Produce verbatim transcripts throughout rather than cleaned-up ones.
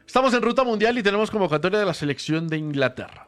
Estamos en ruta mundial y tenemos convocatoria de la selección de Inglaterra.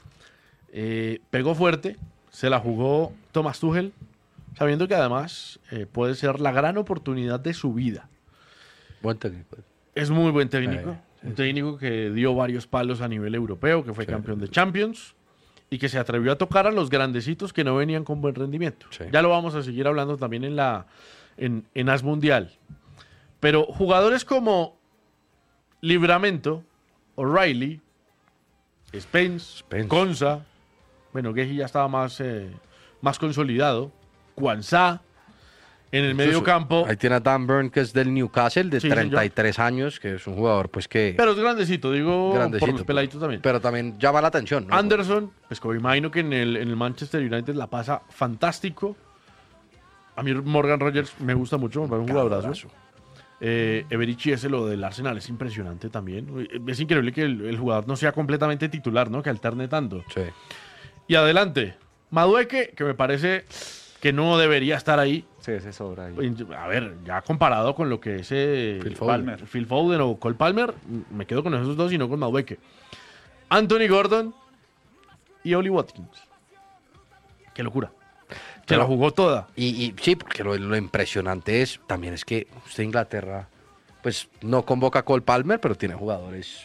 Eh, pegó fuerte, se la jugó Thomas Tuchel, sabiendo que además eh, puede ser la gran oportunidad de su vida. Buen técnico. Es muy buen técnico, Sí, sí, un técnico que dio varios palos a nivel europeo, que fue Sí. campeón de Champions y que se atrevió a tocar a los grandecitos que no venían con buen rendimiento. Sí. Ya lo vamos a seguir hablando también en la en, en As Mundial. Pero jugadores como Livramento, O'Reilly, Spence, Spence. Konsa, bueno, Guehi ya estaba más, eh, más consolidado, Kwanzaa, en el medio campo, Ahí tiene a Dan Burn, que es del Newcastle, de Sí, treinta y tres años, que es un jugador pues que... pero es grandecito, digo, grandecito, por los peladitos también. Pero también llama la atención, ¿no? Anderson, pues como imagino que en el, en el Manchester United la pasa fantástico. A mí Morgan Rogers me gusta mucho, me parece un jugadorazo. Jugadorazo. Eh, Eberici ese lo del Arsenal es impresionante también. Es increíble que el, el jugador no sea completamente titular, ¿no? Que alterne tanto. Sí. Y adelante, Madueke, que me parece que no debería estar ahí. Sí, ese sobra ahí. A ver, ya comparado con lo que es eh, Phil Foden. Palmer, Phil Foden o Cole Palmer, me quedo con esos dos y no con Madueke. Anthony Gordon y Oli Watkins. Qué locura. Se Pero- la jugó toda. Y, y sí, porque lo, lo impresionante es, también es que usted Inglaterra, pues no convoca a Cole Palmer, pero tiene jugadores.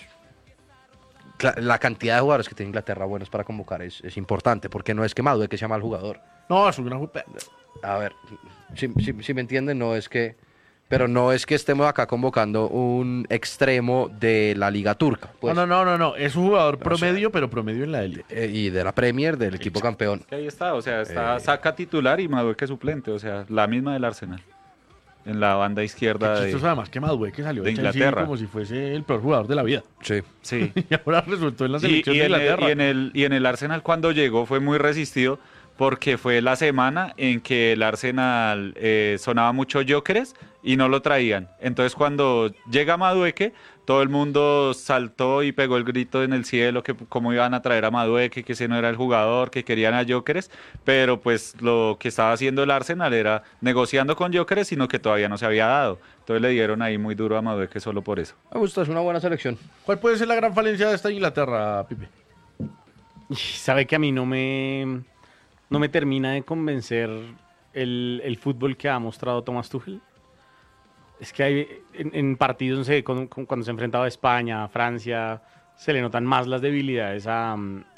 La, la cantidad de jugadores que tiene Inglaterra buenos para convocar es, es importante, porque no es que Madueke sea mal jugador. No, es una jupe- A ver, si, si, si me entienden, no es que. Pero no es que estemos acá convocando un extremo de la Liga Turca. Pues, no, no, no, no, no. Es un jugador Pero, o sea, promedio, pero promedio en la élite. eh, y de la Premier, del equipo campeón. Que ahí está, o sea, está Eh. Saka titular y Madueke suplente, o sea, la misma del Arsenal. En la banda izquierda Qué de... chistoso además que Madueke salió de, de Chelsea Inglaterra. como si fuese el peor jugador de la vida. Sí. Sí. Y ahora resultó en la Y, selección y de en el, Inglaterra. y, en el, y en el Arsenal cuando llegó fue muy resistido porque fue la semana en que el Arsenal eh, sonaba mucho Gyökeres y no lo traían. Entonces cuando llega Madueke, todo el mundo saltó y pegó el grito en el cielo que cómo iban a traer a Madueke, que ese no era el jugador, que querían a Gyökeres, pero pues lo que estaba haciendo el Arsenal era negociando con Gyökeres, sino que todavía no se había dado. Entonces le dieron ahí muy duro a Madueke solo por eso. Me gusta, es una buena selección. ¿Cuál puede ser la gran falencia de esta Inglaterra, Pipe? Y sabe que a mí no me, no me termina de convencer el, el fútbol que ha mostrado Thomas Tuchel. Es que hay, en, en partidos, no sé, con- con- cuando se ha enfrentado a España, a Francia, se le notan más las debilidades a,